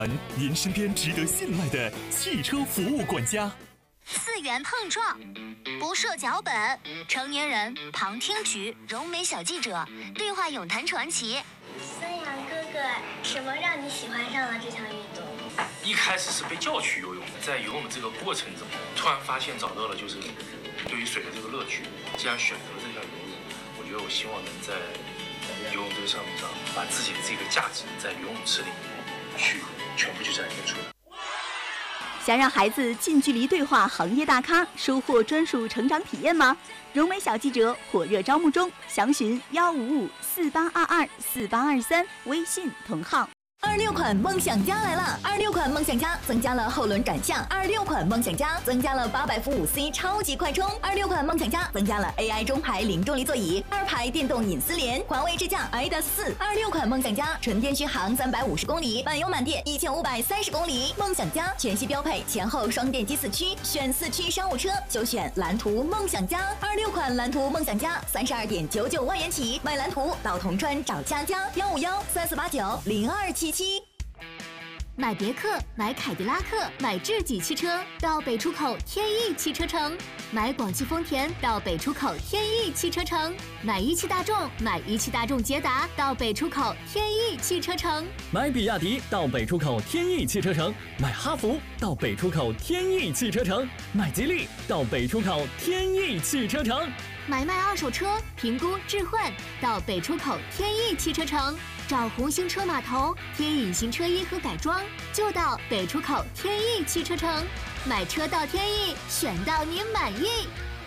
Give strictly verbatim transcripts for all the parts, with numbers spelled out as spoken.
您身边值得信赖的汽车服务管家。 四元碰撞，不设脚本，成年人旁听局，柔美小记者，对话咏谈传奇。 孙杨哥哥，什么让你喜欢上了这项运动？ 一开始是被叫去游泳，在游泳这个过程中，突然发现找到了就是对于水的这个乐趣。既然选择了这项游泳，我觉得我希望能在游泳这个项目上，把自己的这个价值在游泳池里面去全部去展现出来。 想让孩子近距离对话行业大咖，收获专属成长体验吗？柔美小记者火热招募中，详询幺五五四八二二四八二三，微信同号。 二六款梦想家来了！二六款梦想家增加了后轮转向，二六款梦想家增加了八百伏五 C 超级快充，二六款梦想家增加了 A I 中排零重力座椅，二排电动隐私联，环卫智驾 I D A 四。二六款梦想家纯电续航三百五十公里，满油满电一千五百三十公里。梦想家全系标配前后双电机四驱，选四驱商务车就选蓝图梦想家。二六款蓝图梦想家三十二点九九万元起，买蓝图到铜川找佳佳，幺五幺三四八九零二七。 买别克，买凯迪拉克，买智己汽车到北出口天翼汽车城；买广汽丰田到北出口天翼汽车城；买一汽大众，买一汽大众捷达到北出口天翼汽车城； 买比亚迪到北出口天翼汽车城；买哈弗到北出口天翼汽车城；买吉利到北出口天翼汽车城； 买卖二手车，评估置换到北出口天翼汽车城。找红星车码头贴隐形车衣和改装，就到北出口天翼汽车城。买车到天翼，选到您满意。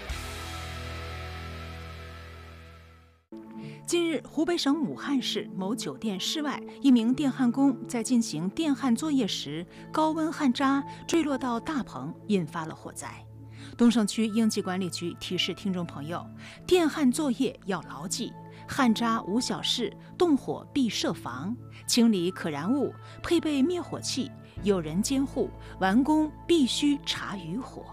近日，湖北省武汉市某酒店室外，一名电焊工在进行电焊作业时，高温焊渣坠落到大棚，引发了火灾。东胜区应急管理局提示听众朋友，电焊作业要牢记：焊渣无小事，动火必设防，清理可燃物，配备灭火器，有人监护，完工必须查余火。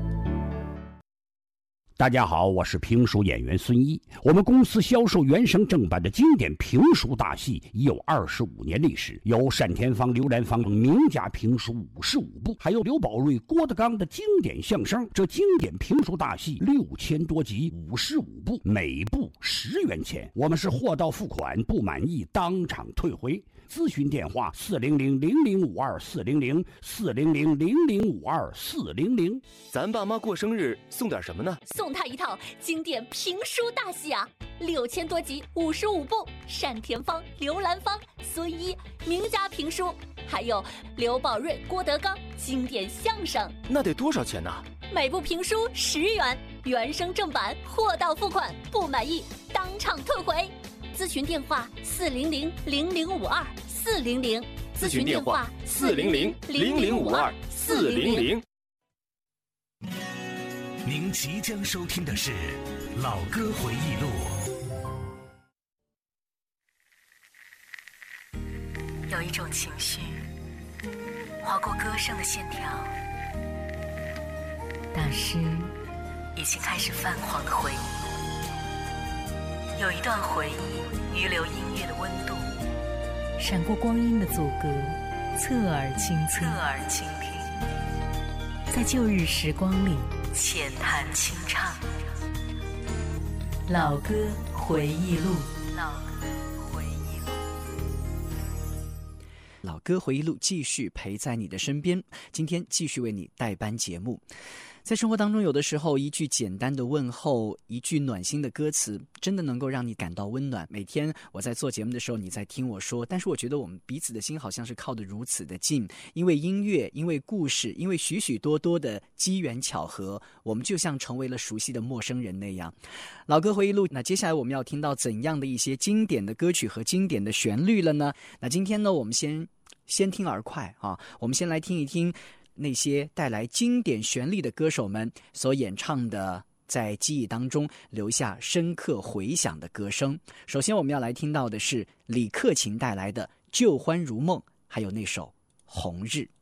大家好，我是评书演员孙一。我们公司销售原声正版的经典评书大戏已有二十五年历史，有单田芳、刘兰芳等名家评书五十五部，还有刘宝瑞、郭德纲的经典相声。这经典评书大戏六千多集，五十五部，每部十元钱。我们是货到付款，不满意当场退回。咨询电话：四零零零零五二四零零四零零零零五二四零零。 咱爸妈过生日送点什么呢？ 送他一套经典评书大戏啊，六千多集，五十五部，单田芳、刘兰芳、孙一名家评书，还有刘宝瑞、郭德纲经典相声。 那得多少钱呢？ 每部评书十元，原声正版，货到付款，不满意当场退回。咨询电话：四零零零零五二四零零。 咨询电话：四零零零零五二四零零。 您即将收听的是《老歌回忆录》。 有一种情绪划过歌声的线条，大师已经开始泛黄的回忆。有一段回忆遗留音乐的温度， 闪过光阴的阻隔，侧耳倾听， 侧耳倾听， 在旧日时光里浅谈清唱。 老歌回忆录， 老歌回忆录， 老歌回忆录继续陪在你的身边。今天继续为你代班节目。在生活当中，有的时候一句简单的问候，一句暖心的歌词，真的能够让你感到温暖。每天我在做节目的时候，你在听我说，但是我觉得我们彼此的心好像是靠得如此的近，因为音乐，因为故事，因为许许多多的机缘巧合，我们就像成为了熟悉的陌生人那样。老歌回忆录，那接下来我们要听到怎样的一些经典的歌曲和经典的旋律了呢？那今天呢，我们先先听而快啊，我们先来听一听那些带来经典旋律的歌手们所演唱的，在记忆当中留下深刻回响的歌声。首先我们要来听到的是李克勤带来的《旧欢如梦》，还有那首《红日》。